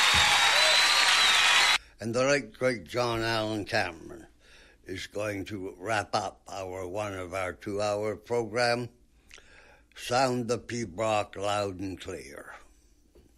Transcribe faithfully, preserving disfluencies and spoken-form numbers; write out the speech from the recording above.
And the late, great John Allen Cameron is going to wrap up our one of our two-hour program, Sound the Pibroch loud and clear.